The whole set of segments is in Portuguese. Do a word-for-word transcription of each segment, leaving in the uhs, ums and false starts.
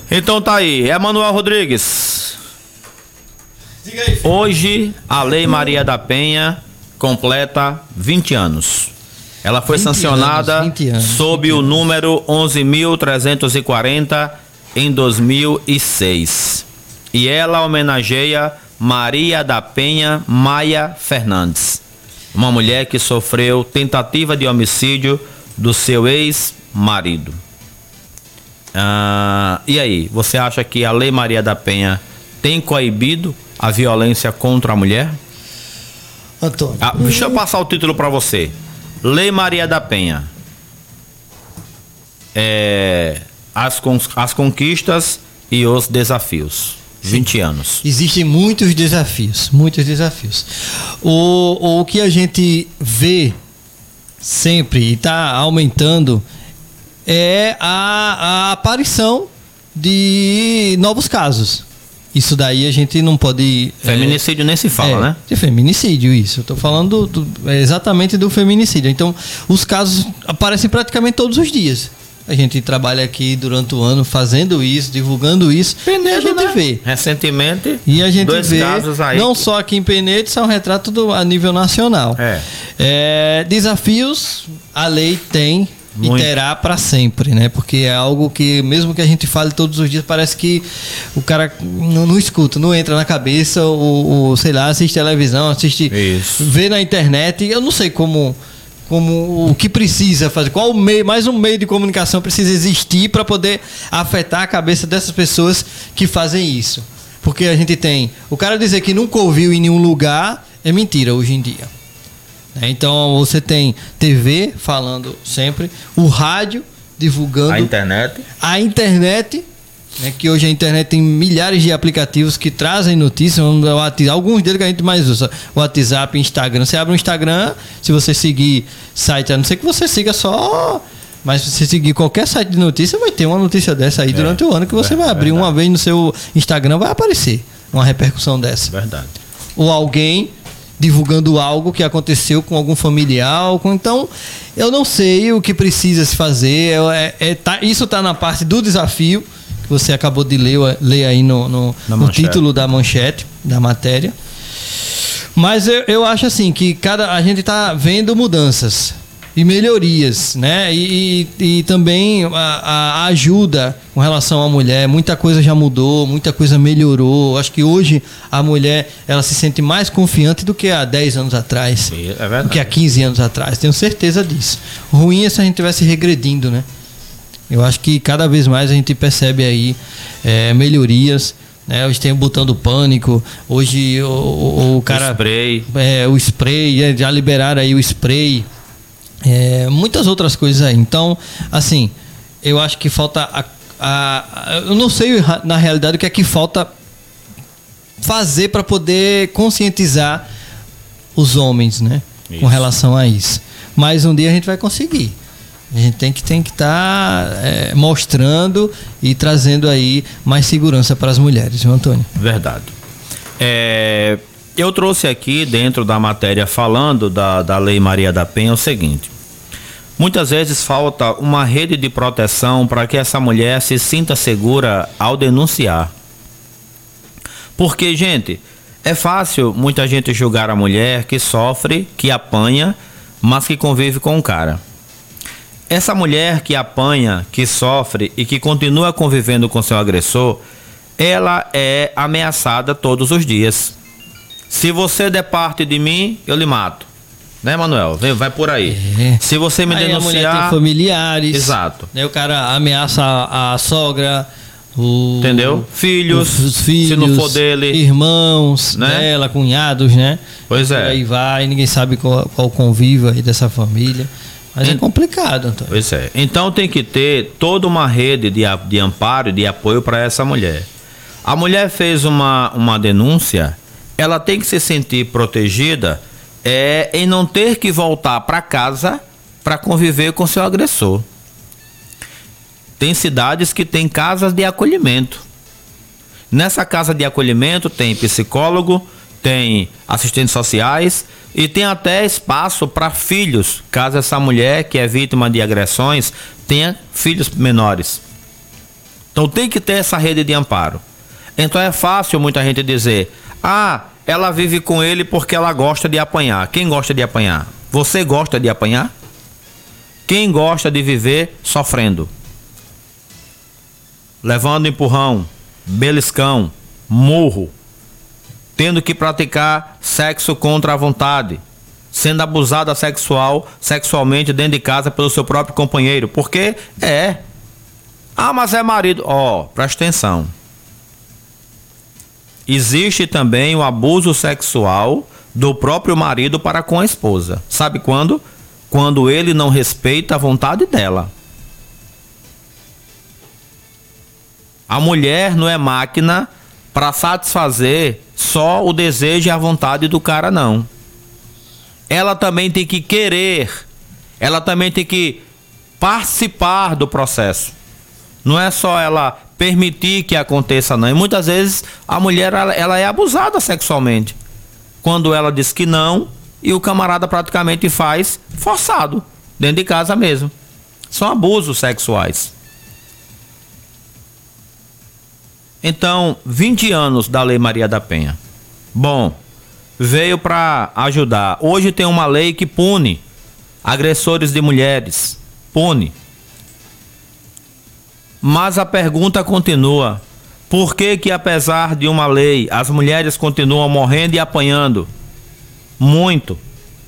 Então tá aí, Emanuel Rodrigues. Diga aí, filho. Hoje a Lei Maria da Penha completa vinte anos. Ela foi sancionada anos, anos, sob o número onze mil trezentos e quarenta em dois mil e seis. E ela homenageia Maria da Penha Maia Fernandes, uma mulher que sofreu tentativa de homicídio do seu ex-marido. Ah, e aí, você acha que a Lei Maria da Penha tem coibido a violência contra a mulher? Antônio. Ah, deixa eu passar o título para você. Lei Maria da Penha. É, as, as conquistas e os desafios. vinte anos. Existem muitos desafios, muitos desafios. O, o que a gente vê sempre e está aumentando é a, a aparição de novos casos. Isso daí a gente não pode... Feminicídio é, nem se fala, é, né? De feminicídio, isso. Eu estou falando do, do, é exatamente do feminicídio. Então, os casos aparecem praticamente todos os dias. A gente trabalha aqui durante o ano fazendo isso, divulgando isso. Penedo, e a gente né? vê. Recentemente, e a gente dois vê, casos aí. Não só aqui em Penedo, isso é um retrato do, a nível nacional. É. É, desafios, a lei tem... Muito. E terá para sempre, né? Porque é algo que, mesmo que a gente fale todos os dias, parece que o cara não, não escuta, não entra na cabeça, ou, ou sei lá, assiste televisão, assiste, Isso. vê na internet. Eu não sei como, como o que precisa fazer, qual meio, mais um meio de comunicação precisa existir para poder afetar a cabeça dessas pessoas que fazem isso. Porque a gente tem, o cara dizer que nunca ouviu em nenhum lugar é mentira hoje em dia. Então você tem T V falando sempre, o rádio divulgando, a internet, a internet, né, que hoje a internet tem milhares de aplicativos que trazem notícias, alguns deles que a gente mais usa, WhatsApp, Instagram. Você abre um Instagram, se você seguir site, a não ser que você siga só, mas se você seguir qualquer site de notícia, vai ter uma notícia dessa aí é, durante o ano que você é, vai abrir verdade. Uma vez no seu Instagram, vai aparecer uma repercussão dessa. Verdade. Ou alguém divulgando algo que aconteceu com algum familiar. Com... Então, eu não sei o que precisa se fazer. É, é, tá, isso está na parte do desafio, que você acabou de ler, ler aí no, no, no título da manchete, da matéria. Mas eu, eu acho assim, que cada, a gente está vendo mudanças e melhorias, né? E, e, e também a, a ajuda com relação à mulher. Muita coisa já mudou, muita coisa melhorou. Acho que hoje a mulher, ela se sente mais confiante do que há dez anos atrás, é verdade. Do que há quinze anos atrás. Tenho certeza disso. O ruim é se a gente estivesse regredindo, né? Eu acho que cada vez mais a gente percebe aí é, melhorias. Né? Hoje tem o botão do pânico, hoje o, o, o cara... O spray. É, o spray, já liberaram aí o spray. É, muitas outras coisas aí. Então, assim, eu acho que falta a, a, a, eu não sei na realidade o que é que falta fazer para poder conscientizar os homens, né? Isso. Com relação a isso. Mas um dia a gente vai conseguir. A gente tem que tem que estar tá, é, mostrando e trazendo aí mais segurança para as mulheres, viu, Antônio? Verdade. É... Eu trouxe aqui dentro da matéria falando da, da Lei Maria da Penha o seguinte: muitas vezes falta uma rede de proteção para que essa mulher se sinta segura ao denunciar. Porque, gente, é fácil muita gente julgar a mulher que sofre, que apanha, mas que convive com o cara. Essa mulher que apanha, que sofre e que continua convivendo com seu agressor, ela é ameaçada todos os dias. Se você der parte de mim, eu lhe mato. Né, Manuel? Vai, vai por aí. É. Se você me aí denunciar... A mulher tem familiares. Exato. Né, o cara ameaça a, a sogra, o... Entendeu? Filhos, os filhos, se não for dele. Irmãos, né? Dela, cunhados, né? Pois é. Aí vai, ninguém sabe qual, qual o convívio aí dessa família. Mas é complicado, Antônio. Pois é. Então tem que ter toda uma rede de, de amparo e de apoio para essa mulher. A mulher fez uma, uma denúncia... Ela tem que se sentir protegida é, em não ter que voltar para casa para conviver com seu agressor. Tem cidades que tem casas de acolhimento. Nessa casa de acolhimento tem psicólogo, tem assistentes sociais e tem até espaço para filhos, caso essa mulher que é vítima de agressões tenha filhos menores. Então tem que ter essa rede de amparo. Então é fácil muita gente dizer, ah, ela vive com ele porque ela gosta de apanhar. Quem gosta de apanhar? Você gosta de apanhar? Quem gosta de viver sofrendo? Levando empurrão, beliscão, murro, tendo que praticar sexo contra a vontade, sendo abusada sexual, sexualmente dentro de casa pelo seu próprio companheiro. Porque é. Ah, mas é marido. Ó, oh, presta atenção. Existe também o abuso sexual do próprio marido para com a esposa. Sabe quando? Quando ele não respeita a vontade dela. A mulher não é máquina para satisfazer só o desejo e a vontade do cara, não. Ela também tem que querer, ela também tem que participar do processo. Não é só ela permitir que aconteça, não. E muitas vezes a mulher ela, ela é abusada sexualmente. Quando ela diz que não, e o camarada praticamente faz forçado, dentro de casa mesmo. São abusos sexuais. Então, vinte anos da Lei Maria da Penha. Bom, veio para ajudar. Hoje tem uma lei que pune agressores de mulheres. Pune. Mas a pergunta continua. Por que que, apesar de uma lei, as mulheres continuam morrendo e apanhando? Muito.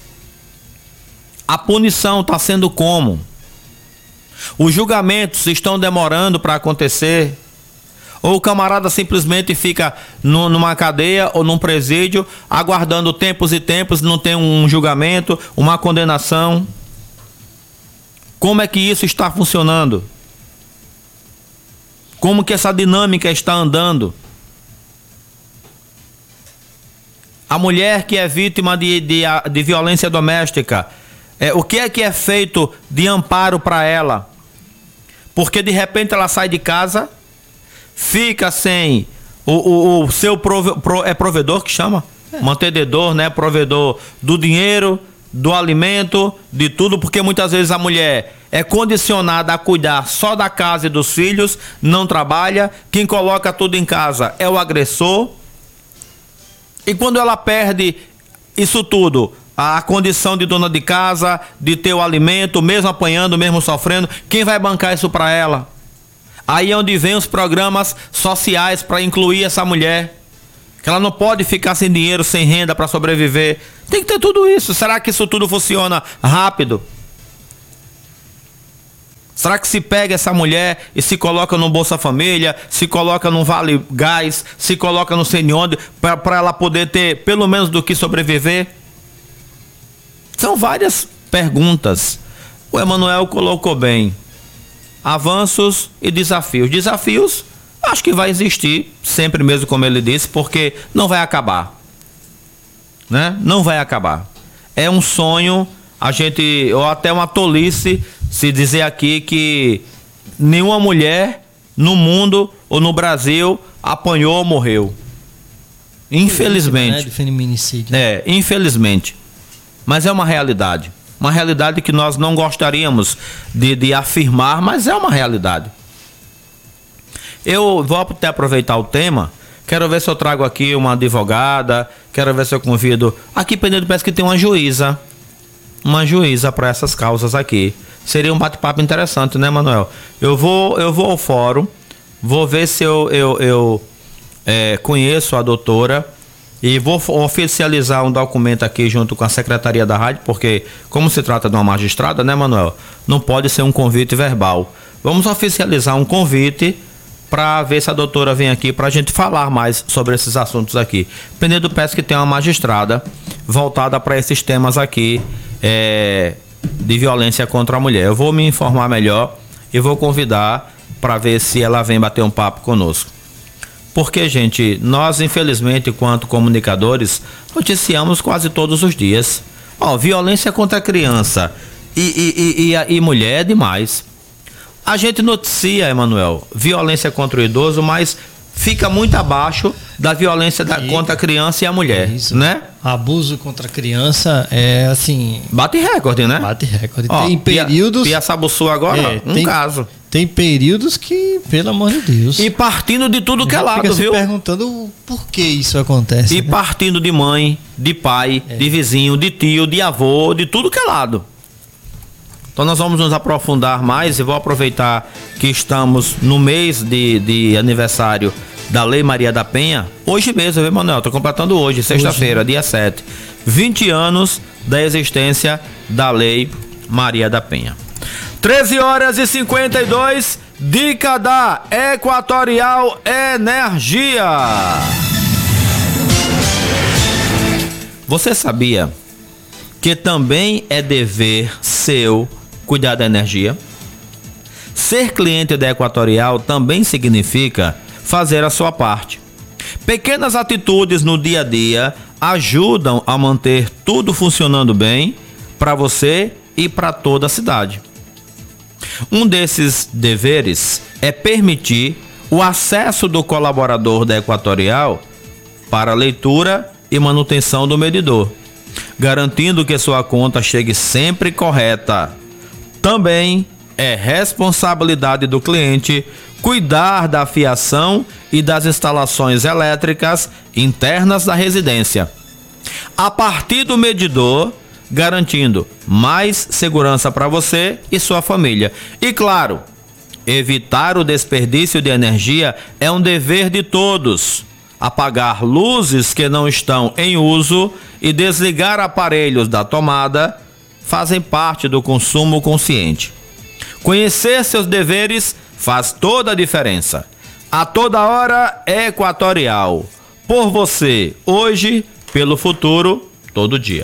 A punição está sendo como? Os julgamentos estão demorando para acontecer? Ou o camarada simplesmente fica no, numa cadeia ou num presídio, aguardando tempos e tempos, não tem um julgamento, uma condenação? Como é que isso está funcionando? Como que essa dinâmica está andando? A mulher que é vítima de, de, de violência doméstica, é, o que é que é feito de amparo para ela? Porque de repente ela sai de casa, fica sem o, o, o seu prove, pro, é provedor que chama? É. Mantenedor, né? Provedor do dinheiro, do alimento, de tudo, porque muitas vezes a mulher é condicionada a cuidar só da casa e dos filhos, não trabalha, quem coloca tudo em casa é o agressor. E quando ela perde isso tudo, a condição de dona de casa, de ter o alimento, mesmo apanhando, mesmo sofrendo, quem vai bancar isso para ela? Aí é onde vem os programas sociais para incluir essa mulher. Que ela não pode ficar sem dinheiro, sem renda para sobreviver. Tem que ter tudo isso. Será que isso tudo funciona rápido? Será que se pega essa mulher e se coloca no Bolsa Família, se coloca no Vale Gás, se coloca no sei onde, para ela poder ter pelo menos do que sobreviver? São várias perguntas. O Emanuel colocou bem. Avanços e desafios. Desafios, acho que vai existir, sempre mesmo como ele disse, porque não vai acabar. Né? Não vai acabar. É um sonho, a gente, ou até uma tolice, se dizer aqui que nenhuma mulher no mundo ou no Brasil apanhou ou morreu. Infelizmente. Né? De feminicídio. É, infelizmente. Mas é uma realidade. Uma realidade que nós não gostaríamos de, de afirmar, mas é uma realidade. Eu vou até aproveitar o tema. Quero ver se eu trago aqui uma advogada. Quero ver se eu convido. Aqui, Penedo, parece que tem uma juíza. Uma juíza para essas causas aqui. Seria um bate-papo interessante, né, Manuel? Eu vou, eu vou ao fórum. Vou ver se eu, eu, eu é, conheço a doutora. E vou oficializar um documento aqui junto com a Secretaria da Rádio, porque como se trata de uma magistrada, né, Manuel? Não pode ser um convite verbal. Vamos oficializar um convite para ver se a doutora vem aqui para a gente falar mais sobre esses assuntos aqui. Penedo parece que tem uma magistrada voltada para esses temas aqui é, de violência contra a mulher. Eu vou me informar melhor e vou convidar para ver se ela vem bater um papo conosco. Porque, gente, nós, infelizmente, enquanto comunicadores, noticiamos quase todos os dias. Ó, violência contra a criança e, e, e, e, e mulher é demais. A gente noticia, Emanuel, violência contra o idoso, mas fica muito abaixo da violência da, contra a criança e a mulher, isso, né? Abuso contra a criança é assim... Bate recorde, né? Bate recorde. Ó, tem períodos... Piaçabuçu agora, é, um tem, caso. tem períodos que, pelo amor de Deus. E partindo de tudo que é lado, fica se viu? perguntando por que isso acontece. E né? partindo de mãe, de pai, é. de vizinho, de tio, de avô, de tudo que é lado. Então nós vamos nos aprofundar mais e vou aproveitar que estamos no mês de, de aniversário da Lei Maria da Penha. Hoje mesmo, viu, Manuel? Estou completando hoje, sexta-feira, dia sete. vinte anos da existência da Lei Maria da Penha. treze horas e cinquenta e dois, dica da Equatorial Energia. Você sabia que também é dever seu cuidar da energia? Ser cliente da Equatorial também significa fazer a sua parte. Pequenas atitudes no dia a dia ajudam a manter tudo funcionando bem para você e para toda a cidade. Um desses deveres é permitir o acesso do colaborador da Equatorial para leitura e manutenção do medidor, garantindo que sua conta chegue sempre correta. Também é responsabilidade do cliente cuidar da fiação e das instalações elétricas internas da residência, a partir do medidor, garantindo mais segurança para você e sua família. E claro, evitar o desperdício de energia é um dever de todos. Apagar luzes que não estão em uso e desligar aparelhos da tomada fazem parte do consumo consciente. Conhecer seus deveres faz toda a diferença. A toda hora é Equatorial. Por você, hoje, pelo futuro, todo dia.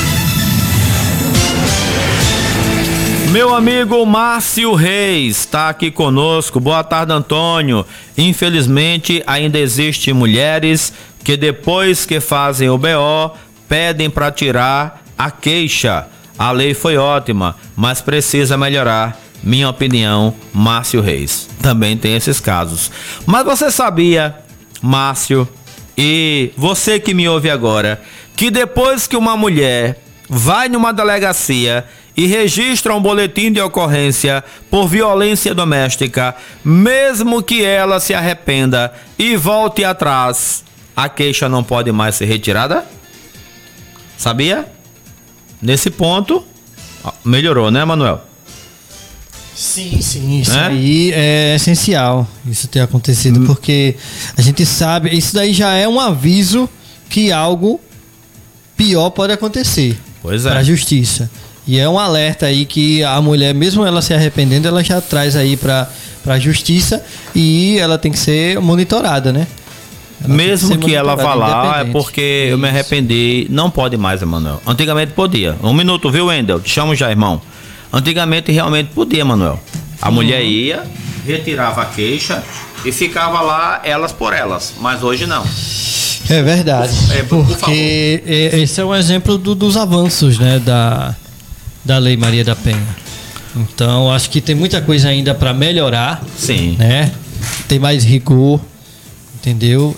Meu amigo Márcio Reis está aqui conosco. Boa tarde, Antônio. Infelizmente, ainda existem mulheres que depois que fazem o B O, pedem para tirar a queixa. A lei foi ótima, mas precisa melhorar. Minha opinião, Márcio Reis. Também tem esses casos. Mas você sabia, Márcio, e você que me ouve agora, que depois que uma mulher vai numa delegacia e registra um boletim de ocorrência por violência doméstica, mesmo que ela se arrependa e volte atrás, a queixa não pode mais ser retirada? Sabia? Nesse ponto, melhorou, né, Manuel? Sim, sim, isso é? aí é essencial, isso ter acontecido, hum. porque a gente sabe, isso daí já é um aviso que algo pior pode acontecer. Pois é. Para a justiça. E é um alerta aí que a mulher, mesmo ela se arrependendo, ela já traz aí para a justiça e ela tem que ser monitorada, né? Ela mesmo que, que ela vá lá, é porque isso. Eu me arrependi. Não pode mais, Emanuel. Antigamente podia. Um minuto, viu, Wendel? Te chamo já, irmão. Antigamente realmente podia, Manuel. A uhum. mulher ia, retirava a queixa e ficava lá elas por elas. Mas hoje não. É verdade. É, por, porque por esse é um exemplo do, dos avanços, né, da, da Lei Maria da Penha. Então, acho que tem muita coisa ainda para melhorar. Sim. Né? Tem mais rigor, entendeu?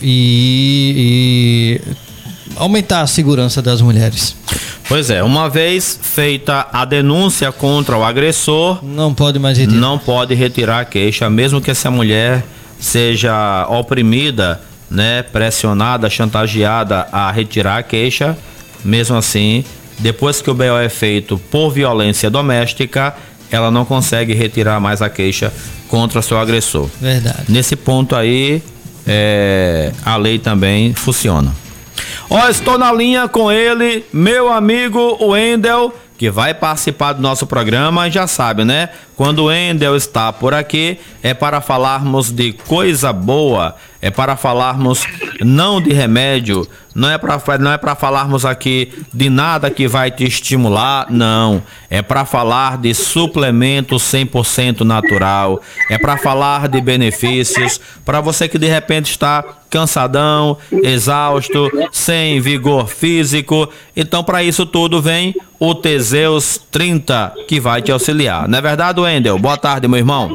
E, e aumentar a segurança das mulheres. Pois é, uma vez feita a denúncia contra o agressor, não pode mais retirar. Não pode retirar a queixa, mesmo que essa mulher seja oprimida, né, pressionada, chantageada a retirar a queixa. Mesmo assim, depois que o B O é feito por violência doméstica, ela não consegue retirar mais a queixa contra seu agressor. Verdade. Nesse ponto aí, é, a lei também funciona. Ó, estou na linha com ele, meu amigo Wendel, que vai participar do nosso programa. Já sabe, né? Quando o Wendel está por aqui, é para falarmos de coisa boa, é para falarmos não de remédio, não é para não é para falarmos aqui de nada que vai te estimular, não. É para falar de suplemento cem por cento natural, é para falar de benefícios para você que de repente está cansadão, exausto, sem vigor físico. Então, para isso tudo vem o Teseus trinta, que vai te auxiliar. Não é verdade, Wendel? Boa tarde, meu irmão.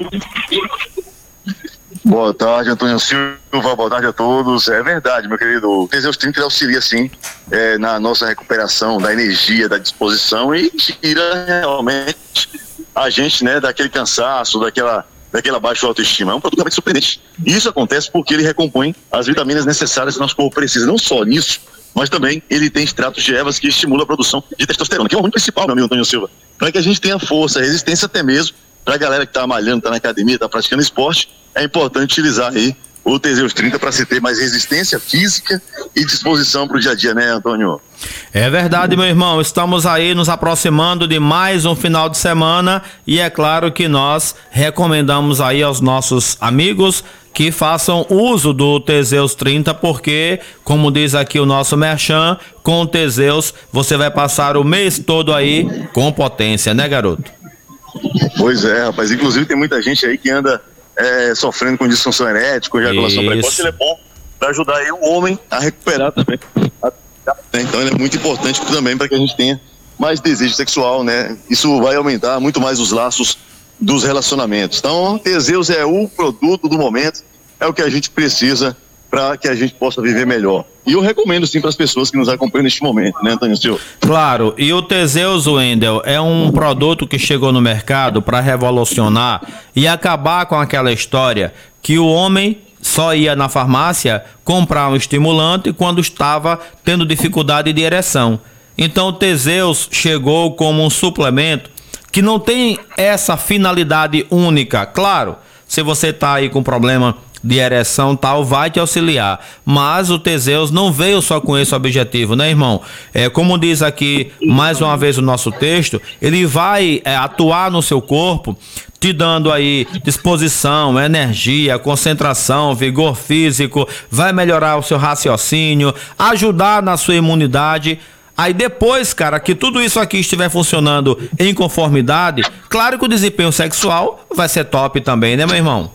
Boa tarde, Antônio Silva, boa tarde a todos. É verdade, meu querido, o Teseus trinta auxilia sim é, na nossa recuperação da energia, da disposição e tira realmente a gente, né, daquele cansaço, daquela daquela baixa autoestima. É um produto realmente surpreendente. E isso acontece porque ele recompõe as vitaminas necessárias que o nosso corpo precisa. Não só nisso, mas também ele tem extratos de ervas que estimulam a produção de testosterona, que é o hormônio principal, meu amigo Antônio Silva, para que a gente tenha força, resistência até mesmo. Para a galera que está malhando, está na academia, está praticando esporte, é importante utilizar aí o Teseus trinta para se ter mais resistência física e disposição para o dia a dia, né, Antônio? É verdade, meu irmão. Estamos aí nos aproximando de mais um final de semana e é claro que nós recomendamos aí aos nossos amigos que façam uso do Teseus trinta, porque, como diz aqui o nosso merchan, com o Teseus você vai passar o mês todo aí com potência, né, garoto? Pois é, rapaz. Inclusive tem muita gente aí que anda é, sofrendo com disfunção erétil, com ejaculação precoce. Ele é bom para ajudar aí o homem a recuperar também. Então ele é muito importante também para que a gente tenha mais desejo sexual, né? Isso vai aumentar muito mais os laços dos relacionamentos. Então, Teseus é o produto do momento, é o que a gente precisa para que a gente possa viver melhor. E eu recomendo sim para as pessoas que nos acompanham neste momento, né, Antônio Silva? Claro, e o Teseus, Wendel, é um produto que chegou no mercado para revolucionar e acabar com aquela história que o homem só ia na farmácia comprar um estimulante quando estava tendo dificuldade de ereção. Então o Teseus chegou como um suplemento que não tem essa finalidade única. Claro, se você está aí com problema de ereção tal, vai te auxiliar, mas o Teseus não veio só com esse objetivo, né, irmão? É, como diz aqui mais uma vez o nosso texto, ele vai é, atuar no seu corpo, te dando aí disposição, energia, concentração, vigor físico, vai melhorar o seu raciocínio, ajudar na sua imunidade. Aí depois, cara, que tudo isso aqui estiver funcionando em conformidade, claro que o desempenho sexual vai ser top também, né, meu irmão?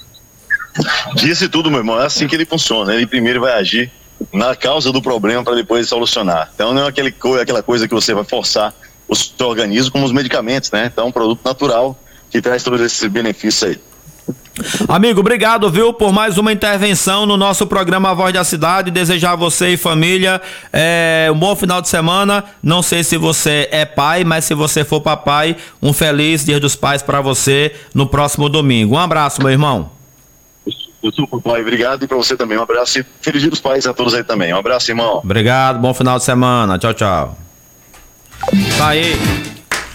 Disse tudo, meu irmão. É assim que ele funciona. Ele primeiro vai agir na causa do problema para depois solucionar. Então não é aquele, aquela coisa que você vai forçar o seu organismo, como os medicamentos, né? Então é um produto natural que traz todos esses benefícios aí. Amigo, obrigado, viu, por mais uma intervenção no nosso programa A Voz da Cidade. Desejar a você e família é, um bom final de semana. Não sei se você é pai, mas se você for papai, um feliz Dia dos Pais para você no próximo domingo. Um abraço, meu irmão. Pai, obrigado, e para você também um abraço e feliz Dia dos Pais a todos aí também. Um abraço, irmão. Obrigado, bom final de semana. Tchau, tchau. Tá aí.